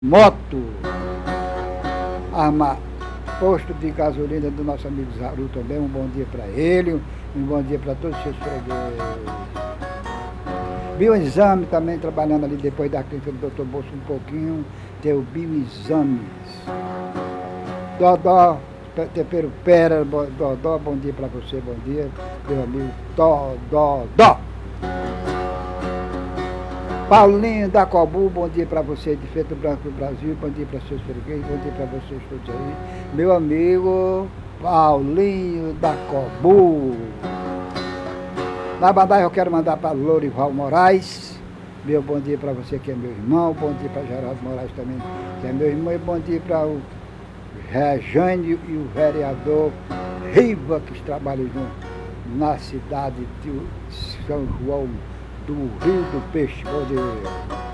Moto, arma, posto de gasolina do nosso amigo Zaru também, um bom dia para ele, um bom dia para todos os seus fregueses. Bioexame também, trabalhando ali depois da clínica do Dr. Bolso um pouquinho, tem o Bioexames. Dodó, Tempero Pera, Dodó, bom dia para você, bom dia, meu amigo Dodó. Paulinho da Cobu, bom dia para você, de Feito Branco do Brasil, bom dia para seus fregueses, bom dia para vocês todos aí. Meu amigo Paulinho da Cobu. Na bandagem eu quero mandar para Lorival Moraes, meu bom dia para você que é meu irmão, bom dia para Geraldo Moraes também, que é meu irmão, e bom dia para o Rejane e o vereador Riva, que trabalham junto na cidade de São João do Rio do Peixe. Bom dia.